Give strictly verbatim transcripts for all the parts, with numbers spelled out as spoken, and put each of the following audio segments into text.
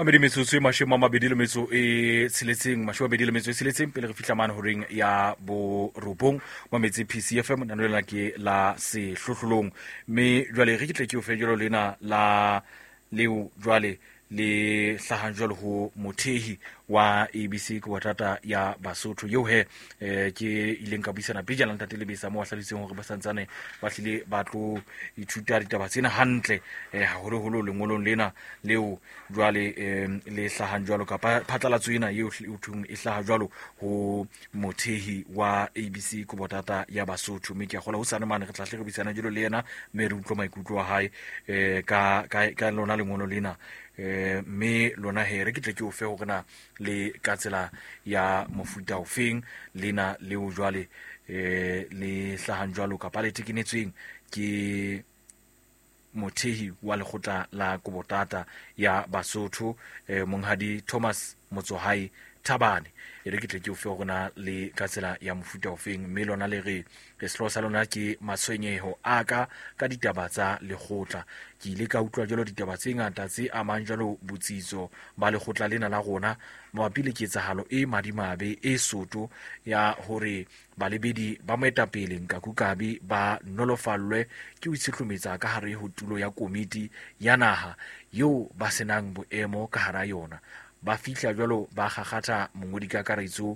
Mamedi metsotso e mashome a mabedi le metso e tsheletseng mashome a mabedi le metso e tsheletseng pele re fihla mane horeng ya bo robong mo metse P C F M nano lena ke la sehlohlolong mme jwale re ke tle ke o fe jwalo lena la leo jwale le hlahang jwalo ho mothehi wa A B C ko Botata ya Basotho yeo he eh, ke ileng ka buisana pejana le ntate Lebesa mo a hlalositseng hore ba santsane ba hlile ba tlo ithuta ditaba tsena hantle eh, haholoholo lengolong lena leo jwale eh, le hlahang jwalo ka phatlalatso ena eo thung e hlaha jwalo ho mothehi wa A B C ko Botata ya Basotho mme ke a kgola ho sana mane re tla hle re buisana jwalo le yena mme re utlwa maikutlo a hae eh, ka ka ka lona lengolo lena eh me lona he re ke tle ke o fe hore na le ka tsela ya mofuta o feng lena leo jwale eh le hlahang jwalo ka pale tekenetsweng ke mothehi wa lekgotla la Botata ya Basotho eh monghadi Thomas Motsohai Thabane e re ke tle ke o fe hore na le ka tsela ya mofuta o feng mme lona le re re slosa lona ke matshwenyeho aka ka ditaba tsa lekgotla ke ile ka utlwa jalo ditaba tse ngata tse amang jalo botsitso ba lekgotla lena la rona mabapi le ketsahalo e madimabe e soto ya hore balebedi ba moetapele Nkakukabi ba nolofallwe ke ho itshehlometsa ka hare ho tulo ya komiti ya naha yo ba senang boemo ka hara yona ba fihla jwalo ba gagata mongodi ka karetso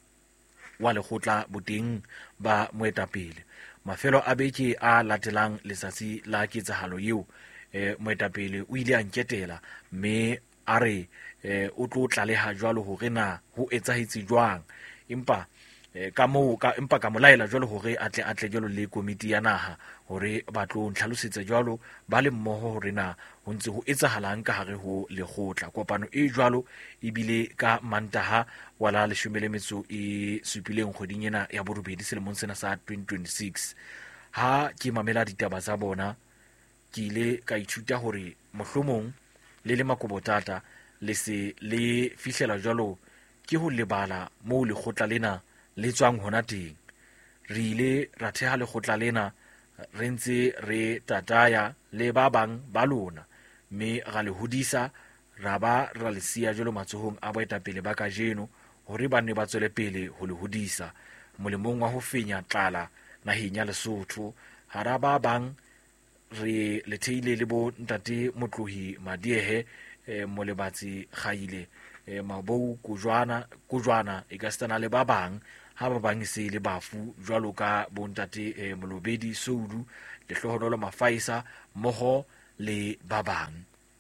wa lekgotla boteng ba moetapele mafelo a beke a latelang letsatsi la ketsahalo eo eh, moetapele o ile a nketela mme a re eh, o tlo tlaleha jwalo hore na ho etsahetse jwang empa eh, ka mo ka empa ka molaela jwalo hore atle atle jwalo le komiti ya naha hore ba tlo ntlhalosetsa jwalo ba le mmoho hore na ho ntse ho etsahalang ka hare ho lekgotla kopano e jwalo ebile ka Mantaha wala leshome le metso e supileng kgweding ena ya borobedi selemong sena sa twenty twenty-six ha ke mamela ditaba tsa bona ke ile ka ithuta hore mohlomong le le Makobotata le se le fihlela jwalo ke ho lebala moo lekgotla lena le tswang hona teng re ile ra theha lekgotla lena re ntse re tataya le ba bang ba lona mme ga le hodisa ra ba ra le sia jalo matsohong a boetapele ba kajeno hore ba ne ba tswele pele ho le hodisa molemong wa ho fenya tlala naheng ya Lesotho hara ba bang re le theile le bo ntate Motlohi Madiehe eh, molebatsi Khaile eh, Mabou Kujwana Kujwana e ka stana le ba bang ha ba bang se le bafu jwalo ka bo ntate eh, Molobedi Soudu le hlohodolo Mafaisa moho le ba bang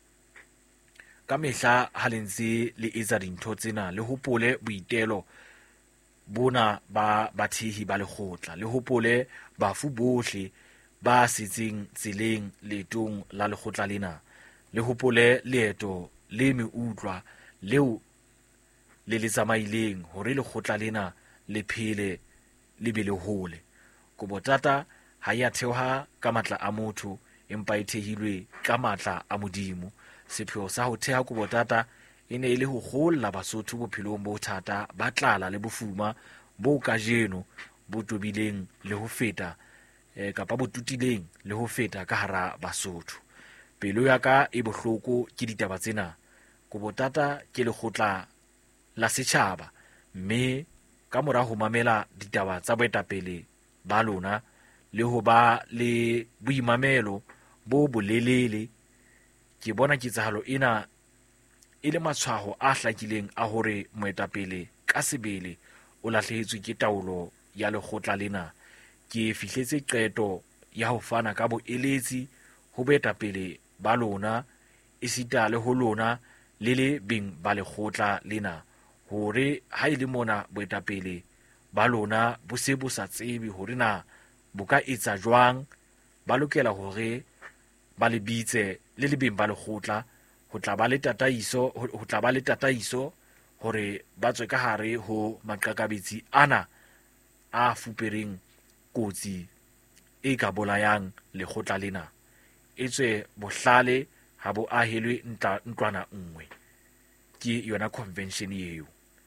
ka mehla ha lentse le etsa dintho tsena le hopole boitelo bona ba bathehi ba lekgotla le hopole bafu bohle ba setseng tseleng letong la lekgotla lena le hopole leeto le meutlwa leo le le tsamaileng hore lekgotla lena le phele le be le hole Botata ha ya theoha ka matla a motho empa e thehilwe ka matla a modimo sepheo sa ho theha Botata e ne e le ho golla Basotho bophelong bo thata ba tlala le bofuma bo kajeno bo tobileng le ho feta eh, kapa bo tutileng le ho feta ka hara Basotho pelo ya ka e bohloko ke ditaba tsena Botata ke lekgotla la setjhaba mme ka mora ho mamela ditaba tsa boetapele ba lona le ho ba le boimamelo bo bolelele ke bona ketsahalo ena e le matshwaho a hlakileng a hore moetapele ka sebele o lahlehetswe ke taolo ya lekgotla lena ke fihletse qeto ya ho fana ka boeletsi ho boetapele ba lona esita le ho lona le le beng ba lekgotla lena hore ha ile mona boetapele ba lona bo se bo sa tsebe hore na bo ka etsa jwang ba lokela hore ba le bitse le le beng ba lekgotla ho tla ba le tataiso ho tla ba le tataiso hore ba tswe ka hare ho maqakabetsi ana a fupereng kotsi e ka bolayang lekgotla lena etswe bohlale ha bo ahelwe ntlwana nngwe ke yona convention eo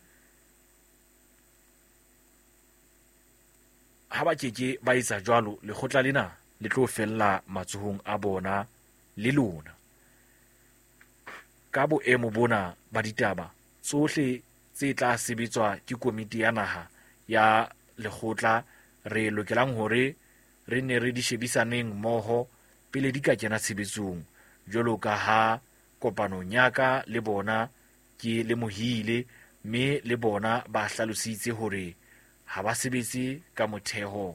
ha ba keke ba etsa jwalo lekgotla lena le tlo fella matsohong a bona le lona ka boemo bona ba ditaba tsohle tse tla sebetswa ke komiti ya naha ya lekgotla re lokelang hore re ne re di shebisaneng mmoho pele di ka kena tshebetsong, jwalo ka ha kopanong ya ka le bona ke le mohile, mme le bona ba hlalositse hore ha ba sebetse ka motheho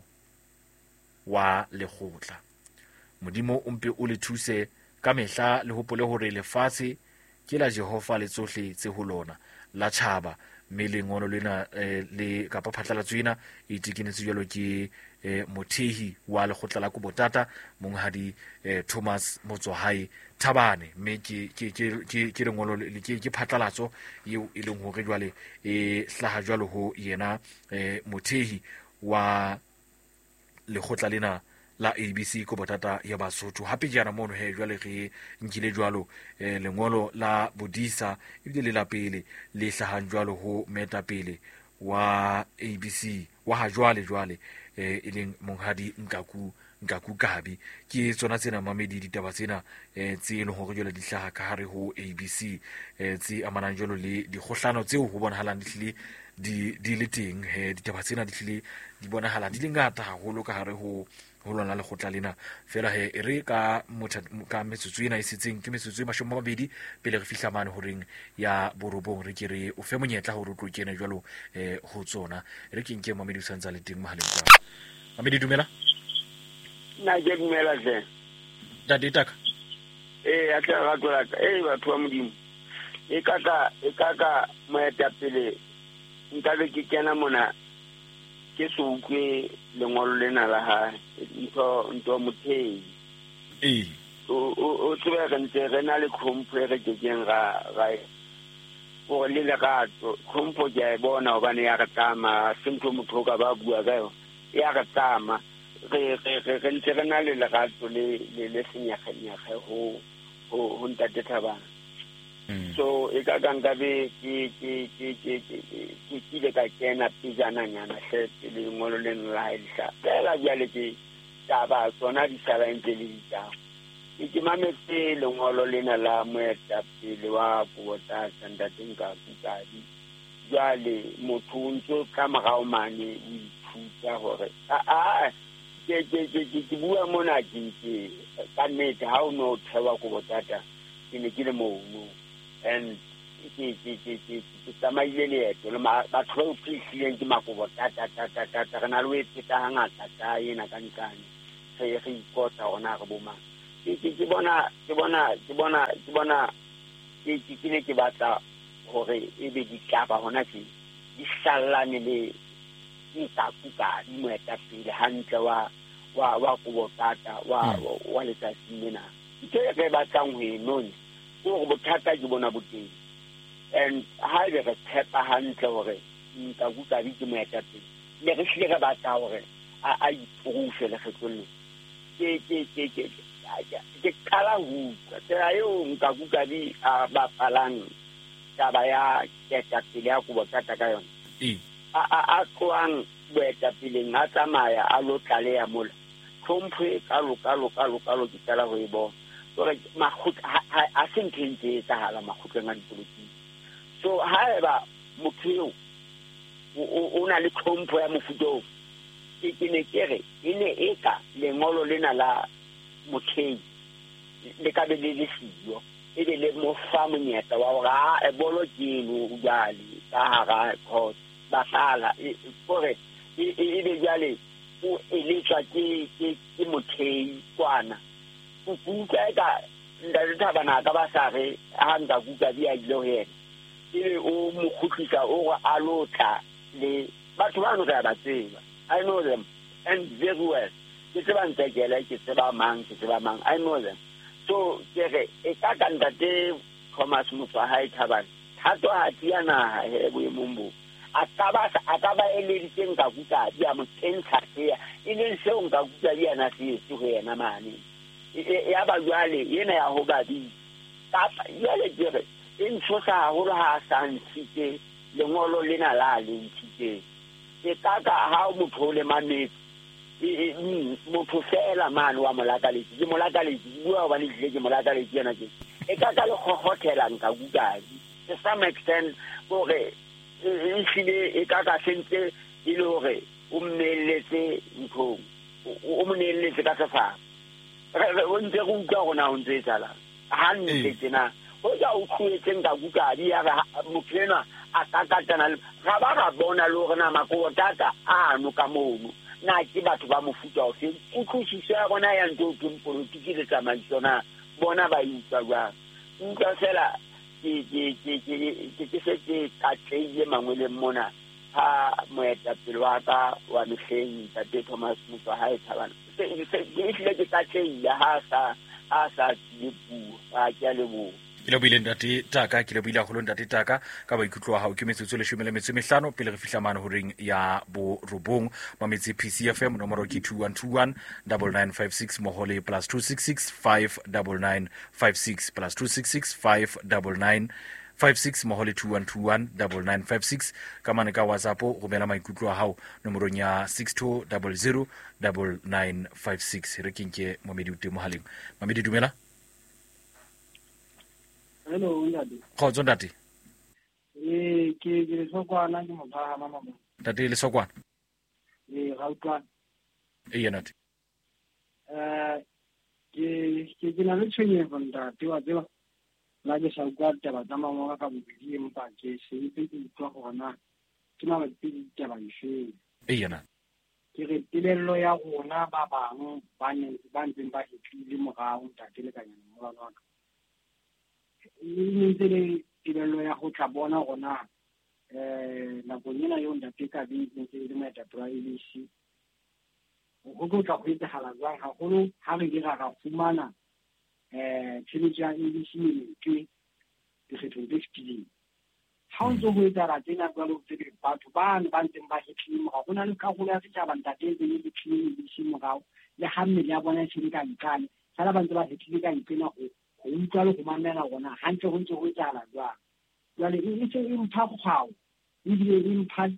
wa lekgotla. Modimo o mpe o le thuse ka mehla, le hopole hore lefatshe ke la Jehova le tsohle tse ho lona, la tjhaba, mme lengolo lena eh, le kapa phatlalatso ena e tekenetse jwalo ke eh, mothehi wa lekgotla la Kobotata, monghadi eh, Thomas Motswahae Thabane, mme ke ke ke ke lengolo ke ke phatlalatso eo e leng hore jwale e hlaha jwalo ho yena eh, mothehi wa lekgotla lena la A B C Kobotata ya Basotho. Hape jana mono he jwale re nkile jwalo eh, lengolo la Bodisa ebile le la pele le hlahang jwalo ho metapele wa A B C wa ha jwale jwale eh, e leng monghadi Nkaku Nkaku Kabi. Ke tsona tsena mamedi ditaba tsena eh, tse no hore jwale di hlaha ka hare ho A B C eh, tse amanang jwalo le dikgohlano tseo ho bonahalang di di di le teng he ditaba tsena di hlile di bonahala di le ngata haholo ka hare ho ho lona le khotla lena. Fela he e re ka motho ka metsotso ena e setseng ke metsotso e mashome a mabedi pele re fihla mane horeng ya borobong, re ke re o fe monyetla hore o tlo kene jwalo eh ho tsona. Re ke nke mamedi o santsa le teng mahaleng kwa. Mamedi dumela? Na ke dumela se. Da ditaka. Eh a tla ga tlola eh batho ba modimo. E kaka e kaka moeta pele nka be ke kena mona ke so utlwe lengolo lena la ha ntho ntho mothei eh o o tsebe re ntse re na le khompo re ke keng ga ga o le le gato khompo ke a bona hobane ya re tama sentho motho ka ba bua ka yo ya re tama re re re ntse re na le le gato le le senyakanya ho ho ntate Thabana. So e ka ganga be ke ke ke ke ke ke le ka kena pijana nyana se le ngolo le nla ilisa la jale ke taba tsona di sala ntse le ditaba e ke mametse le ngolo lena la moeta pele wa Kobotata ntate Nkaku Kabi. Jale motho ntse ka magao mane o ithuta hore a a ke ke ke ke bua mona ke ke ka nnete ha o no thewa Kobotata ke ne ke le mo and ke ke ke ke ke tsamaile le eto le ba tlo fihlileng ke Makobotata ta ta ta ta kana le etsa hangata ta ena ka nkane se re ikota ona re boma ke ke bona ke bona ke bona ke bona ke ke ke ne ke batla hore e be di tlaba hona ke di sallane le Nkaku Kabi moeta pele hantle wa wa wa Kobotata wa wa letsatsi lena ke re batlang ho enone go bothata ke bona boteng and ha re re tshepa hantle hore Nkaku Kabi ke moeta pele le re hle re batla hore a a ipurufe le kgetlolle ke ke ke ke ke kala hu tsela yo Nkaku Kabi a ba palang taba ya keta pele ya Kobotata ka yona a a a tloang boeta pele nga tsamaya a lo tlaleya mola khomphe ka lo ka lo ka lo ka lo ke tsela ho e bona gore mahut a sentente tsa hala mahutleng a dipolotiki. So haeba motho o na le khompo ya mofuto ke ke ne kere ene eka lengolo lena la mothei le ka be le le siyo e be le mo fa monyetla wa hore a bolo ke no jale ka hara court ba sala gore e be jale o eletswa ke ke mothei kwana kuka ka nda Thabana ka ba sare ha Nkaku Kabi a ile ho yena ile o mo khutlisa o a lotla le batho ba no ka ba tseba. I know them and very well. Ke tseba ntsegela ke tseba mang ke tseba mang I know them. So ke re e ka ka ntate Thomas Motswahae Thabane thato ha tiana he bo emombo akaba akaba eleditse Nkaku Kabi a mo tsentsha ya ile se Nkaku Kabi ana se se ho yena mane ya ba jwale yena ya ho gabi tapa jwale jere in tsosa ho ha santse lengolo lena la le ntse ke taka ha motho le mane e motho fela mane wa molaka le ke molaka le bua ba le ke molaka le yana ke e ka ka le khokhothe phela nka bukadi to some extent gore e hlile e ka ka sentse e le hore o mmelletse nthong o monelletse ka sefa o ntse go utlwa gona o ntse tsala ha nne tsena o ja o khuetse nka bukadi ya motlena a kakatana ga ba ga bona le gore na makotata a no ka mono na ke batho ba mofuta o fe o khusitse ya bona ya ntse o politiki le tsamaisona bona ba itsa jwa nka sela ke ke ke ke ke se ke ka tseile mangwele mona ha moeta pele wa ka wa mehleng ta Thomas Mutwa ha e thabana se se ile ke ka tseile ha sa ha sa dipu a ke le bo ile buile ndate taka ke le buile go lo ndate taka ka ba ikutlo ha o ke metsotso le shumele metso mehlano pele re fihla mane ho ring ya bo robong ma metsi P C F M nomoro ke two one two one nine nine five six mohole plus two six six five nine nine five six plus two six six five nine nine five six mohole two one two one nine nine five six ka mane ka WhatsApp go mela maikutlo a hao nomorong ya six two zero zero nine nine five six re kinke momedi uti mohaleng mamedi dumela. Hello, Ndati. Khotso Ndati. Eh, ke ke le sokwana ke motho mama. Ndati le sokwana. Eh, ga utlwa. Eh yana Ndati. Eh, ke ke ke na le tshwenye go Ndati wa tseba. La ke sa utlwa taba tsa mangwe ka bobedi empa ke se itse ke utlwa gona ke ma bapedi taba ishe. Eh yana. Ke re tilello ya rona ba bang ba ne ba ntseng ba hitlile morao Ndati le kanyana moralo wa ka. Ntse le tirelo ya go tla bona gona eh nakong ena yo Ndate ka di ntse le maetapelo a ilisi go go tla go etsagala jwang gagolo ha re dira ga fumana eh tshebetso ya ilisi ke dikgetho tse fitileng ha o ntse go etara tsena jwa lo tse batho ba ne ba ntseng ba hitlile ga gona le ka go ya setšhaba Ndate tse le ditlhile ilisi mogao le ha mmele ya bona tshedi ka nkane sala ba ntse ba hitlile ka nkena go go utlwa le go mamela gona hantle go ntse go tsala jwang jwale e se e mpha kgwao e bile e mpha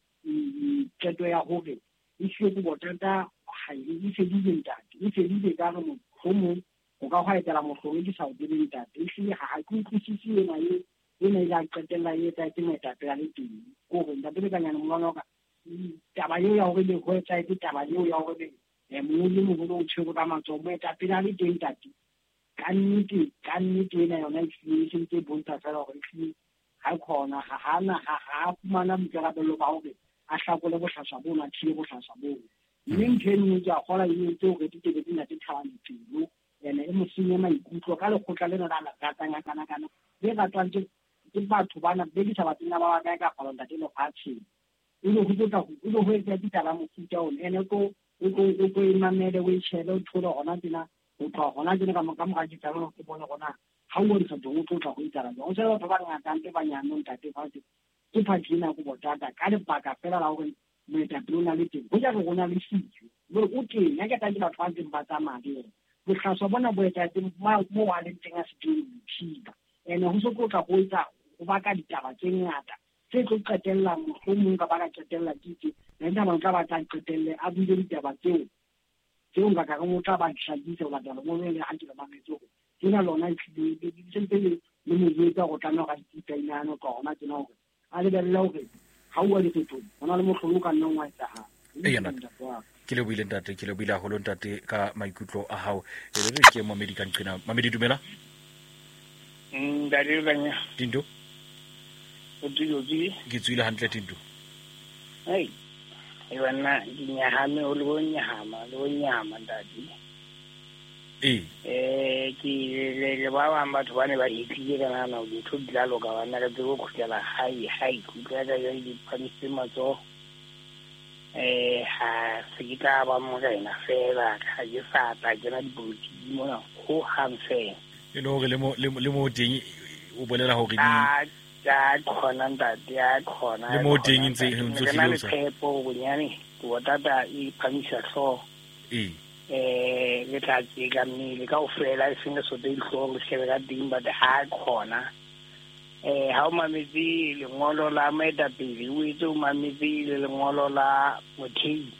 keto ya hore e se go botata ha e se di Ndate e se di ka go mo go ka go etela mohlolo di sa o dile Ndate e se ha go ikutlwisi ena e ena ya qetella e etsa ke metape ya le teng go re Ndate le kanyana molwana ka taba yo ya go le go etsa ke taba yo ya go le e mo le mo go o tshego ka matso mo etape ya le teng Ndate ka nnete ka nnete ena yona e se ke bonta fela gore e ha khona ha hana ha ha fumana mkarabelo ba hore a hlakole bohlaswa bona thiye bohlaswa bona mme nteng ja gola e ntse o re ditebe tsena tse thabang dipelo ene e mosinye maikutlo ka le khotla le na la ratanya kana kana le ratwang ke batho bana be di sa batsena ba ba ka ka gola Ndate le phatsi e le go tla go ile go etsa ditaba mo futa o ene ko go go imamele we tshele o thola gona tsena o tla gona tsena ka mo ka mo ga ditaba go bona gona ha o re sa do go tla go itara o se batho ba ngata ntse ba nyano Ndate fa se ke phatlina go botata ka le baka fela la gore moetapelo na le teng go ja go gona le sitse le o teng ya ke ta ke batho ba ntse ba tsamaya le tlhaso bona boetate mo wa le teng a se di thiba ene go se go tla go itsa go baka ditaba tse ngata se tlo qetella mohlomong ka baka qetella ditse nna ba tla ba tla qetelle a bile ditaba tseo tseo ba ka go tla ba tlhagisa o batla mo le ha ke ba metso tsena lona itse di sentse le mo yetsa go tla no ga ditsa inano ka gona tsena gore a le bella gore ha o le tsetso bona le mohlolo ka nna ngwa tsa ha e yana ke le buile Ndate ke le buile go lo Ndate ka maikutlo a hao e le ke mo medical qina mamedi dumela mm da le ganya Tindo o tilo di ke tswile hantle Tindo ai e wana dinyahame o le go nyahama le go nyama Ndate eh eh ke le le ba ba batho ba ne ba hitlile kana na o ditho dilalo ka bana ka go khutela hai hai khutela ga di phamise matso eh ha se ka ba mo ga ina fela ga je sa ta ke na dibuti mo na go hamse e lo re le mo le mo teng o bolela hore di a ja khona Ndate ya khona le mo teng ntse ntse ke na le phepo go nyane go tata e phamisa hlo eh eh le tla ke ka mmele ka o fela e seng so de hlo le shebe ka dimba de ha khona eh ha o mamedi le ngolo la maeta pele o itse o mamedi le ngolo la mothei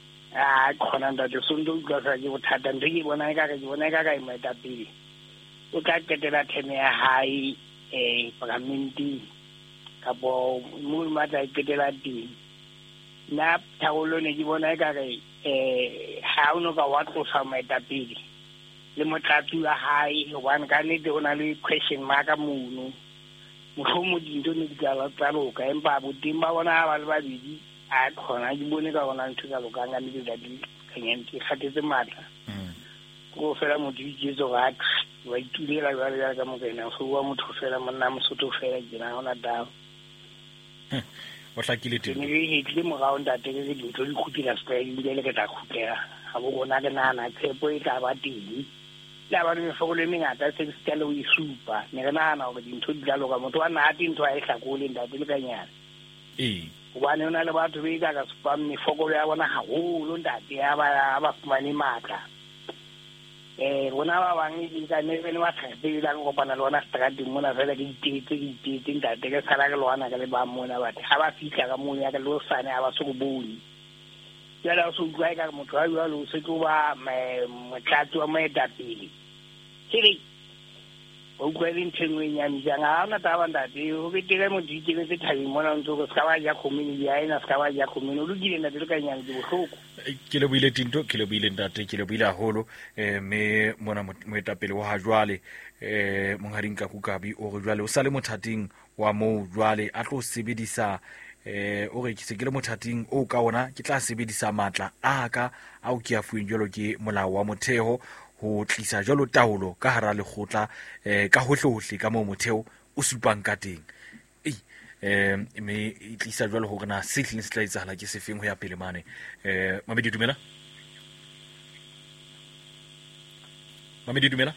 a khona Ndate so ndo ka sa ke bothata ntse ke bona ka ke bona ka ka maeta pele o ka qetela theme ya hae eh parlamenting kapo mo matla qetela teng na thaolo ne di bona e ka re eh ha o no ka wa tlosa maetapele le motlatsi wa hae hobane ka nnete o na le question mark mono mohlomong dinto ne di ka tsa loka empa boteng ba bona ba le babedi a khona di bone ka bona ntho tsa loka nga le di kanyang di khatetse matla go fela mo di jetso ga wa itulela ba le ka mo kena so wa motho fela monna mosotho fela dina ona dao o hlakile teng ne re hitle mo ga onda tele le dintho di khutila style di le ke ta khutela ha bo bona ke nana tshepo e tla ba teng la ba le fokole mengata se se tla o isupa ne re nana go dintho di la loka motho wa nna dintho a e hlakole ndate le kanyana eh bona ona le batho be ka ka spam me fokole ya bona ha holo ndate ya ba ba fumane matla eh bona ba bang di ka ne le ba tshepe la go bana lona strati mona fela ke ditete ke ditete ndate ke sala ke lona ka le ba mona batho ha ba fitla ka mona ka lo sane a ba se go bone ya la so gwa ka motho a yo lo se go ba motlatsi wa maetapele sele o gwa le ntshengwe nya mjanga ana ta ba ndate o ke tele mo di ke se thabi mona ntse go ska ba ya community ya ina ska ba ya community o dile na dile ka nyang di bohloko ke le buile tinto ke le buile ndate ke le buile haholo eh me mona moetapele wa ha jwale eh monghading ka kukabi o re jwale o sa le mothating wa mo jwale a tlo sebedisa eh o re ke se ke le mothating o ka ona ke tla sebedisa matla a ka a o ke a fueng jalo ke molao wa motheo ho tlisa jalo taolo ka hara lekgotla eh ka hohle hohle ka mo motheo o supang ka teng eh eh me tlisa jalo ho rena se tlile se tla etsahala ke sefeng ho ya pele mane eh Mamedi dumela Mamedi dumela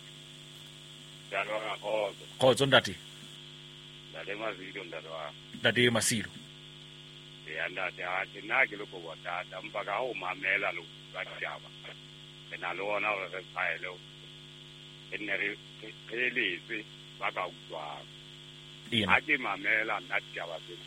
ya no ga go go tsondati la le mazilo ndalwa date masilo ya ndate a tsena ke lo go bota mpa ka o mamela lo ka tjaba na lo na re faelo ene re re le ba ka utlwa a ke mamela nna tjaba se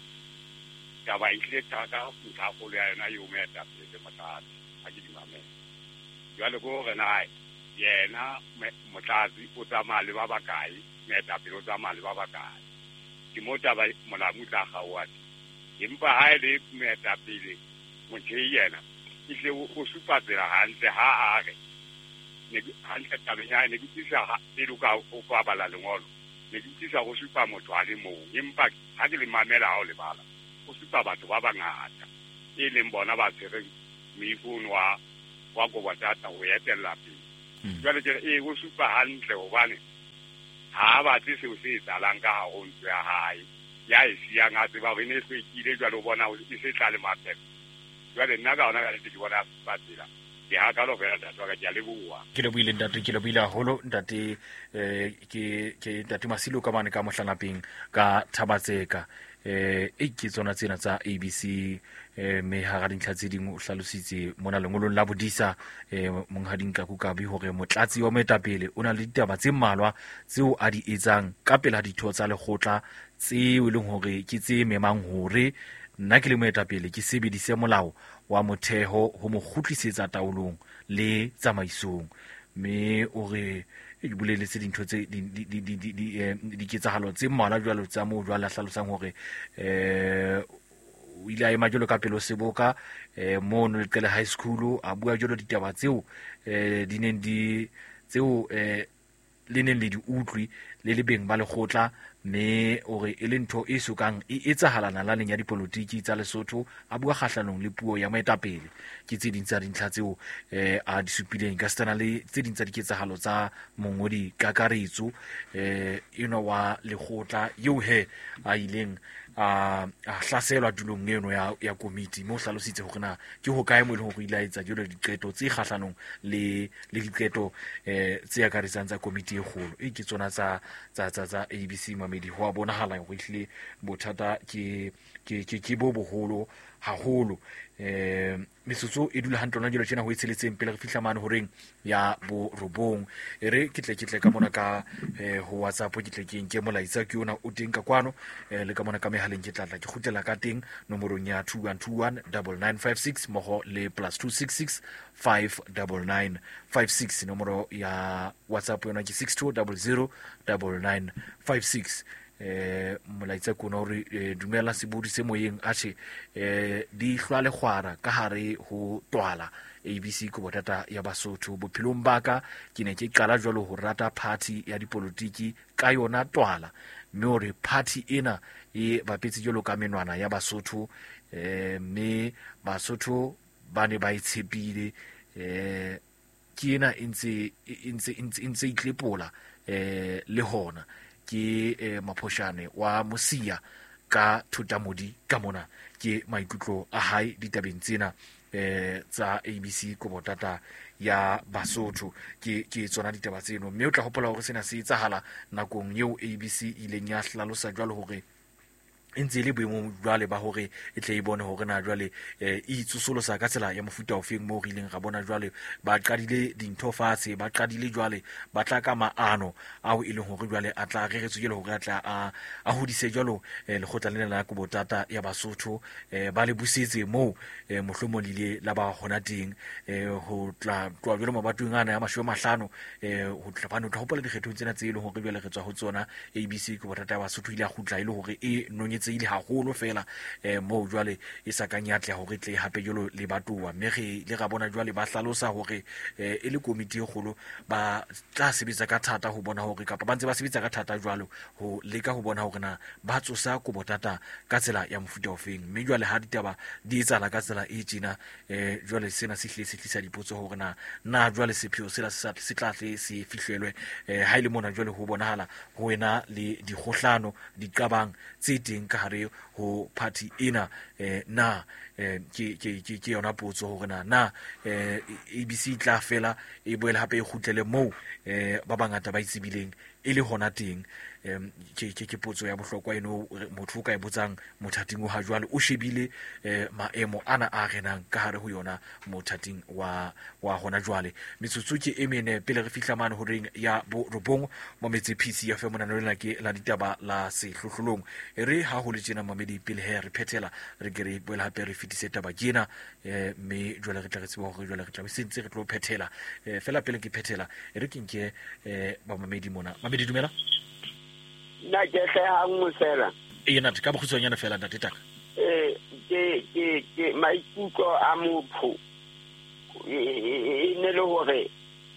tjaba ile taka ka go le yona yo meta se motlatsi a ke di mamela jwale go re na yena motlatsi o tsamaya le ba bakae meta pelo tsamaya le ba bakae ke mota ba molamu tla gawa empa ha ile meta pele motho yena ile o supa tsela hantle ha a re ne hantle tabenya ne ke tsisa e luka o kwa bala lengolo ne ke tsisa go supa motho a le mo empa ha ke le mamela ha o le bala o supa batho ba bangata e leng bona ba tsere meifono wa wa go batata o etella pele jwale ke e go supa hantle hobane ha ba tse o se tsalang ka ha o ntse ya hae ya e sia ngate ba re ne se ile jwale o bona o se tla le maphelo jwale nna ka ona ka le di bona ba tsela ke ha ka lo fela datwa ka ya le bua ke le buile ntate ke le buile haholo ntate eh ke ke ntate Masilo ka mane ka mohlanapeng ka Thabatseka eh e ke tsona tsena tsa A B C eh me ha ga dintlha tse ding o hlalositse mona lengolong la bodisa eh monghading ka kukabi hore motlatsi wa moetapele o na le ditaba tse mmalwa tseo a di etsang ka pela ditho tsa lekgotla tseo e leng hore ke tse memang hore nna ke le moetapele ke sebedise molao wa motheo ho mo khutlisetsa taolong le tsamaisong me o re e buleletse dintho tse di di di di di di ketsahalo tse mmalwa jwalo tsa mo jwala hlalosang hore eh o ile a ema jwalo ka pelo seboka eh mo no le high school a bua jwalo ditaba tseo eh di neng di tseo eh le neng le di utlwi le le beng ba lekgotla me ore e le ntho e sokang e etsahalana la leng ya dipolotiki tsa Lesotho a bua khahlanong le puo ya moetapele ke tse ding tsa dintlha tseo eh a di supileng ka stana le tse ding tsa diketsahalo tsa mongodi kakaretso eh eno wa lekgotla yo he a ileng a hlaselwa tulong eno ya ya komiti mo hlalositse hore na ke ho kae mo le ho ilaetsa jolo diqeto tse khahlanong le le diqeto eh tse akaretsang tsa komiti e kgolo e ke tsona tsa tsa tsa A B C Mamedi ho a bonahala go ihle bothata ke ke ke bo boholo haholo eh metsotso e dula hantle ona jelo tjena ho itsheletseng pele re fihla mane horeng ya bo robong e re ke tle ke tle ka mona ka eh, ho WhatsApp ke tle ke nke molaetsa ke ona o teng ka kwano eh, le ka mona ka mehaleng ke tlatla ke khutela ka teng nomorong ya two one two one nine nine five six moho le plus two six six five nine nine five six nomoro ya WhatsApp yona ke six two zero zero nine nine five six eh molaitsa kona hore eh, dumela sebodi se moyeng a che eh di hlwale khwara ka hare ho twala A B C ko botata ya Basotho bophelong baka ke ne ke qala jwalo ho rata party ya dipolitiki ka yona twala mme hore party ena e bapetse jwalo ka menwana ya Basotho eh mme Basotho ba ne ba itshepile eh ke ena intse intse intse itlepola eh le hona ke eh, maphoshane wa Mosia ka Thutamodi ka mona ke maikutlo a hae ditabeng tsena eh tsa A B C ko botata ya Basotho ke ke tsona ditaba tseno mme o tla hopola hore sena se etsahala nakong eo A B C ile nya hlalosa jwalo hore ntse le boemo jwale ba hore e tle e bone hore na jwale e itsosolosa ka tsela ya mofuta ofeng mo re ileng ga bona jwale ba qadile dintho fatshe ba qadile jwale ba tla ka maano a o ileng hore jwale a tla reretswe jwale hore a tla a a hodise jwalo le khotla lena la go botata ya Basotho ba le busetse mo mohlomolile la ba hona teng ho tla twa jwalo mabatweng ana ya mashwe mahlano ho tla bana tla hopola dikgetho tsena tse ile hore jwale re tswa ho tsona A B C go botata ya Basotho ile a khutla ile hore e nonye ile haholo fela eh mo jwale e sa kanyatle hore tle hape jolo le batowa mme re le ga bona jwale ba hlalosa hore eh e le komiti e kgolo ba tla sebetsa ka thata ho bona hore kapa ba ntse ba sebetsa ka thata jwalo ho leka ho bona hore na ba tsosa go botata ka tsela ya mofuta ofeng mme jwale ha ditaba di etsala ka tsela e tsena eh jwale sena se hle se tlisa dipotso hore na na jwale sepheo sela se se tlatle se fihlelwe eh ha ile mona jwale ho bonahala ho wena le dikgohlano diqabang tse teng ka hare ho party ena eh na eh ke ke ke yona potso hore na na eh A B C tla fela e boela hape e khutlele mo eh ba bangata ba itsibileng e le hona teng em ke ke ke potso ya bohlokwa eno motho ka e botsang mothating o ha jwale o shebile eh maemo ana a renang ka hare ho yona mothating wa wa hona jwale metsotso ke emene pele re fihla mane ho reng ya bo robong mo metse P C F M mona lena ke la ditaba la sehlohlolong re ha ho le tjena mamedi pele he re phethela re gere boela hape re fitise taba jena eh me jwale re tla re tseba hore jwale re tla sentse re tlo phethela eh fela pele ke phethela re kenke eh ba mamedi mona mamedi dumela na ke hle ngwe fela e na ka bokhutsonyana fela ntate taka eh ke ke ke maikutlo a motho e ne le hore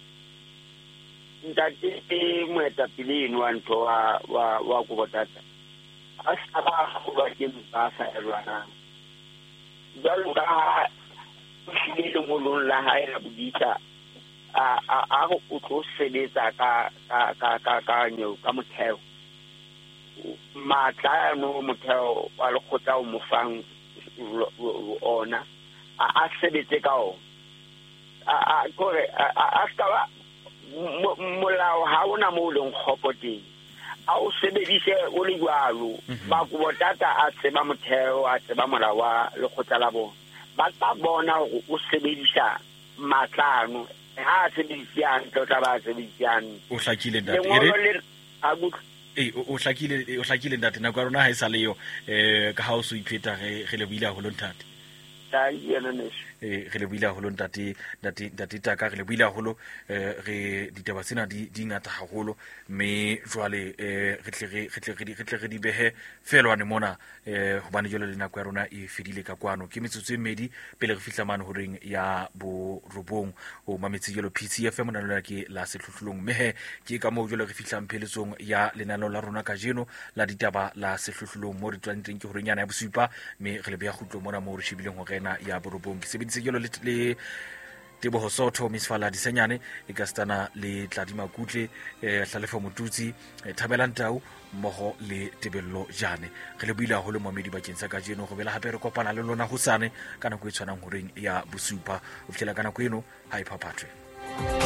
ntate e moeta pele eno wa ntho wa wa wa go botata a sa ba go ba ke ba sa elwana jalo ka le mo lo la ha ya budisa a a a go tlo sebetsa ka ka ka ka ka nyo ka motheo matla no motheo wa le khotla o mo fang ona a sebetse ka o a a gore a ska ba molao ha ona mo le ngkhopoteng a o sebedise o le jwalo ba go botata a tseba motheo a tseba molao wa le khotla la bona ba tla bona go o sebedisa matlano ha sebedisiang tla ba sebedisiang o hlakile ntate a go e o hlakile o hlakile ntate na kwa rona ha isa leyo eh ka ha o so ipheta ge ge le buile ho lontate ta yena ne eh re le buile haholo ntate ntate ntate taka re le buile haholo eh re ditaba tsena di di ngata haholo mme jwale eh re tle re tle re tle re di behe felwane mona eh hobane jole le nako ya rona e fedile ka kwano ke metsotso e medi pele re fihla mane ho reng ya bo robong o mametsi jolo P C F M na lona ke la sehlohlolong mehe ke ka mo jole re fihlang pheletsong ya lenano la rona ka jeno la ditaba la sehlohlolong mo re tswang teng ke ho renyana ya bosupa me re le beya khutlo mona mo re shibileng ho rena ya bo robong ke se jolo le le Teboho Sotho Miss Fala Disenyane e ka stana le Tladima Kutle eh Hlalefo Motutsi Thabela Ntau moho le Tebello Jane re le buila ho le momedi ba tshentsa ka jeno go bela hape re kopana le lona ho sane kana go e tshwanang ho reng ya bosupa o fitela kana go eno ha iphaphathwe